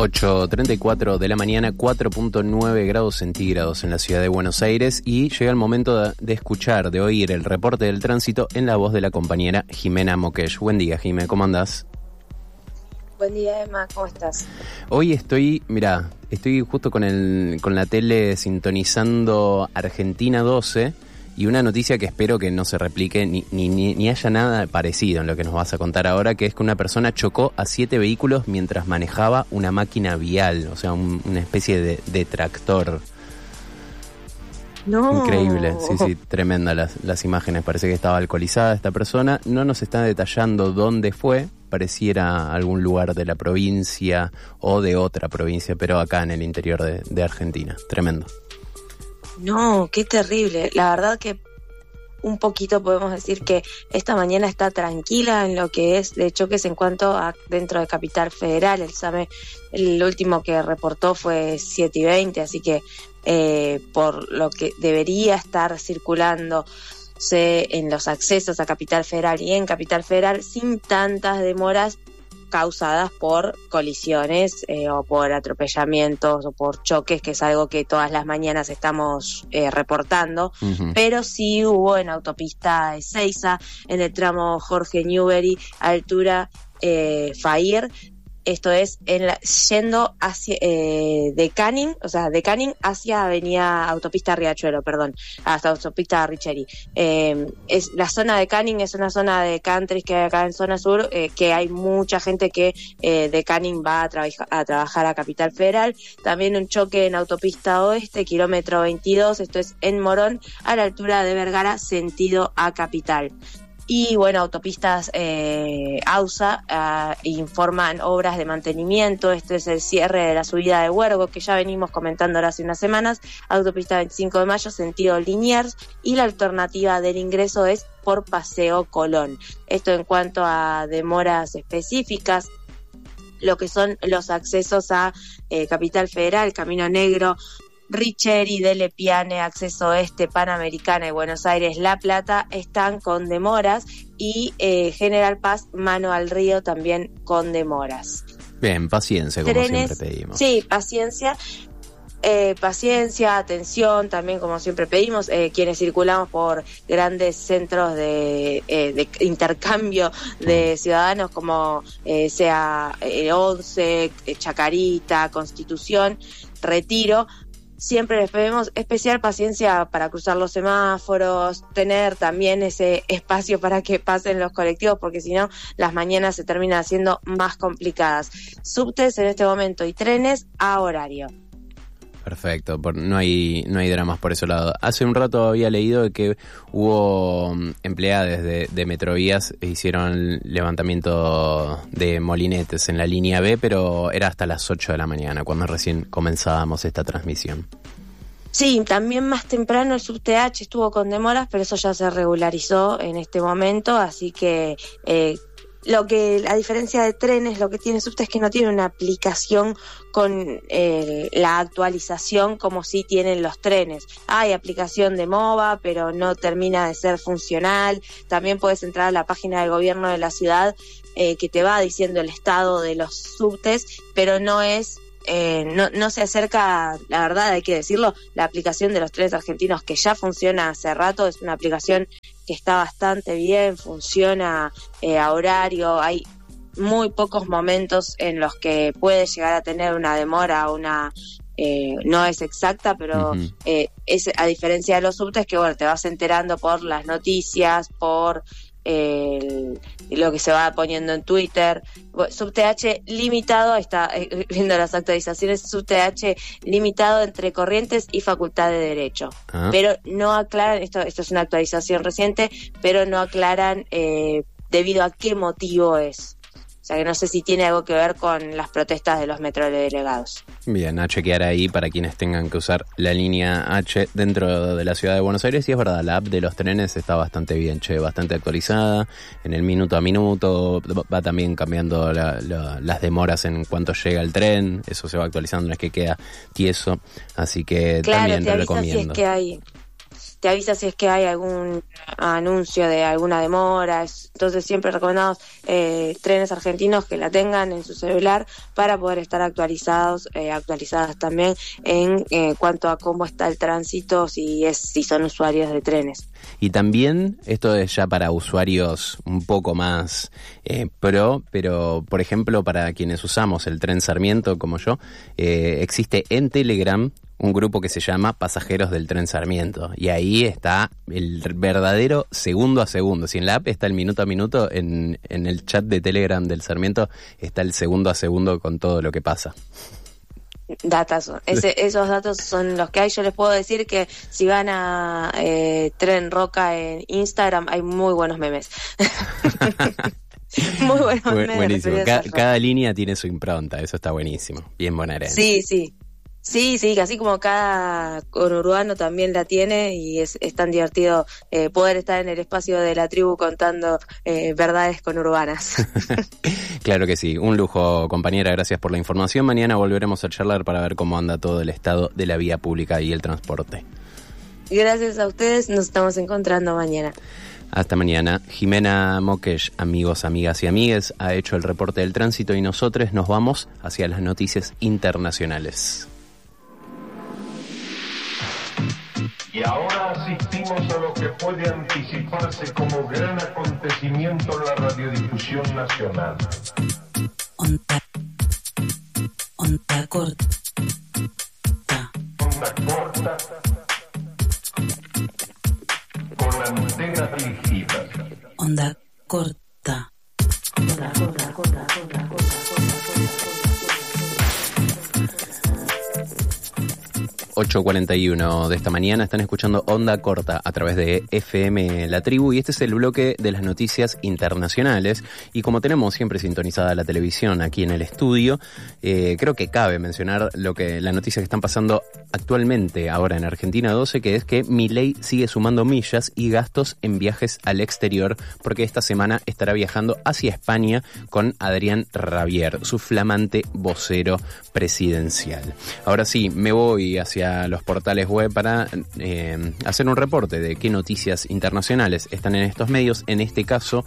8:34 de la mañana, 4.9 grados centígrados en la ciudad de Buenos Aires, y llega el momento de escuchar, de oír el reporte del tránsito en la voz de la compañera Jimena Moquesh. Buen día, Jimena, ¿cómo andás? Buen día, Emma, ¿cómo estás? Hoy estoy justo con la tele sintonizando Argentina 12 y una noticia que espero que no se replique ni haya nada parecido en lo que nos vas a contar ahora, que es que una persona chocó a 7 vehículos mientras manejaba una máquina vial, o sea, una especie de tractor. No. Increíble, sí, tremenda las imágenes. Parece que estaba alcoholizada esta persona. No nos está detallando dónde fue. Pareciera algún lugar de la provincia o de otra provincia, pero acá en el interior de Argentina. Tremendo. No, qué terrible. La verdad que un poquito podemos decir que esta mañana está tranquila en lo que es de choques en cuanto a dentro de Capital Federal. El último que reportó fue 7:20, así que por lo que debería estar circulando en los accesos a Capital Federal y en Capital Federal sin tantas demoras causadas por colisiones o por atropellamientos o por choques, que es algo que todas las mañanas estamos reportando. Uh-huh. Pero sí hubo en autopista Ezeiza, en el tramo Jorge Newbery, altura Fair. Esto es yendo hacia de Canning hacia avenida autopista Riachuelo, hasta autopista Richeri. Es la zona de Canning, es una zona de country que hay acá en zona sur, que hay mucha gente que de Canning va a trabajar a Capital Federal. También un choque en autopista oeste, kilómetro 22, esto es en Morón, a la altura de Vergara, sentido a Capital. Y bueno, autopistas AUSA informan obras de mantenimiento. Este es el cierre de la subida de Huergo, que ya venimos comentando ahora hace unas semanas. Autopista 25 de Mayo, sentido Liniers, y la alternativa del ingreso es por Paseo Colón. Esto en cuanto a demoras específicas. Lo que son los accesos a Capital Federal, Camino Negro, Richeri, Dele Piane, acceso oeste, Panamericana y Buenos Aires, La Plata están con demoras, y General Paz, Mano al Río también con demoras. Bien, paciencia, como siempre pedimos. Sí, paciencia, atención también, como siempre pedimos, quienes circulamos por grandes centros de intercambio de ciudadanos como sea 11, Chacarita, Constitución, Retiro. Siempre les pedimos especial paciencia para cruzar los semáforos, tener también ese espacio para que pasen los colectivos, porque si no, las mañanas se terminan haciendo más complicadas. Subtes en este momento y trenes a horario. Perfecto, no hay dramas por ese lado. Hace un rato había leído de que hubo empleados de Metrovías e hicieron levantamiento de molinetes en la línea B, pero era hasta las 8 de la mañana, cuando recién comenzábamos esta transmisión. Sí, también más temprano el subte H estuvo con demoras, pero eso ya se regularizó en este momento, así que a diferencia de trenes, lo que tiene subte es que no tiene una aplicación con la actualización como sí tienen los trenes. Hay aplicación de MOVA, pero no termina de ser funcional. También puedes entrar a la página del gobierno de la ciudad que te va diciendo el estado de los subtes, pero no es no se acerca, la verdad hay que decirlo, la aplicación de los trenes argentinos, que ya funciona hace rato. Es una aplicación que está bastante bien, funciona a horario. Hay muy pocos momentos en los que puede llegar a tener una demora, no es exacta, pero uh-huh. Es a diferencia de los subtes, que bueno, te vas enterando por las noticias, por lo que se va poniendo en Twitter. Subte H limitado, está viendo las actualizaciones, subte H limitado entre Corrientes y Facultad de Derecho. Pero no aclaran, esto es una actualización reciente, pero no aclaran debido a qué motivo es. O sea que no sé si tiene algo que ver con las protestas de los metrodelegados. Bien, a chequear ahí para quienes tengan que usar la línea H dentro de la ciudad de Buenos Aires. Y es verdad, la app de los trenes está bastante bien, bastante actualizada. En el minuto a minuto va también cambiando las demoras en cuanto llega el tren. Eso se va actualizando, no es que queda tieso. Así que claro, también te recomiendo. Si es que hay te avisa si es que hay algún anuncio de alguna demora. Entonces siempre recomendamos Trenes Argentinos que la tengan en su celular para poder estar actualizadas también en cuanto a cómo está el tránsito, si son usuarios de trenes. Y también, esto es ya para usuarios un poco más pro, pero por ejemplo para quienes usamos el tren Sarmiento como yo, existe en Telegram un grupo que se llama Pasajeros del Tren Sarmiento, y ahí está el verdadero segundo a segundo. Si en la app está el minuto a minuto, en el chat de Telegram del Sarmiento está el segundo a segundo con todo lo que pasa. Datazo. Esos datos son los que hay. Yo les puedo decir que si van a Tren Roca en Instagram hay muy buenos memes. Muy buenos memes. Buenísimo. Cada línea tiene su impronta, eso está buenísimo. Bien bonaerense. Sí, así como cada conurbano también la tiene, y es tan divertido poder estar en el espacio de la tribu contando verdades conurbanas. Claro que sí, un lujo, compañera, gracias por la información. Mañana volveremos a charlar para ver cómo anda todo el estado de la vía pública y el transporte. Gracias a ustedes, nos estamos encontrando mañana. Hasta mañana. Jimena Mokesh, amigos, amigas y amigues, ha hecho el reporte del tránsito y nosotros nos vamos hacia las noticias internacionales. Y ahora asistimos a lo que puede anticiparse como gran acontecimiento en la radiodifusión nacional. Onda corta. Onda corta. Con antenas dirigidas. Onda corta. 8:41 de esta mañana están escuchando Onda Corta a través de FM La Tribu, y este es el bloque de las noticias internacionales. Y como tenemos siempre sintonizada la televisión aquí en el estudio, creo que cabe mencionar la noticia que están pasando actualmente ahora en Argentina 12, que es que Milei sigue sumando millas y gastos en viajes al exterior, porque esta semana estará viajando hacia España con Adrián Rabier, su flamante vocero presidencial. Ahora sí, me voy hacia los portales web para hacer un reporte de qué noticias internacionales están en estos medios. En este caso,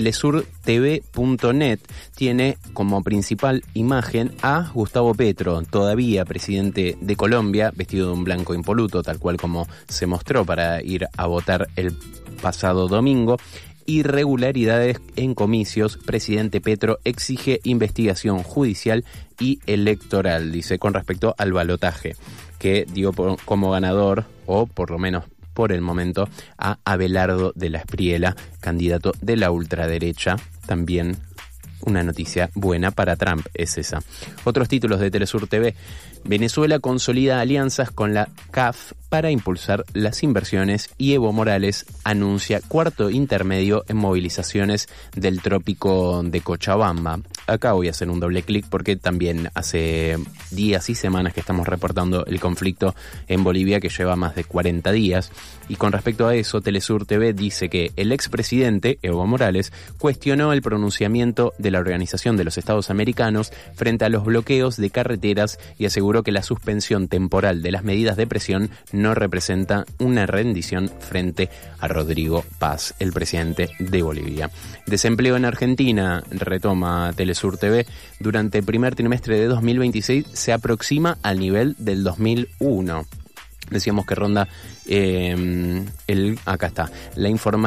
telesurtv.net tiene como principal imagen a Gustavo Petro, todavía presidente de Colombia, vestido de un blanco impoluto, tal cual como se mostró para ir a votar el pasado domingo. Irregularidades en comicios, presidente Petro exige investigación judicial y electoral, dice, con respecto al balotaje, que dio como ganador, o por lo menos por el momento, a Abelardo de la Espriella, candidato de la ultraderecha. También una noticia buena para Trump es esa. Otros títulos de Telesur TV. Venezuela consolida alianzas con la CAF para impulsar las inversiones, y Evo Morales anuncia cuarto intermedio en movilizaciones del trópico de Cochabamba. Acá voy a hacer un doble clic porque también hace días y semanas que estamos reportando el conflicto en Bolivia, que lleva más de 40 días. Y con respecto a eso, Telesur TV dice que el expresidente Evo Morales cuestionó el pronunciamiento de la Organización de los Estados Americanos frente a los bloqueos de carreteras y aseguró que la suspensión temporal de las medidas de presión no representa una rendición frente a Rodrigo Paz, el presidente de Bolivia. Desempleo en Argentina, retoma Telesur TV, durante el primer trimestre de 2026 se aproxima al nivel del 2001. Decíamos que ronda acá está, la información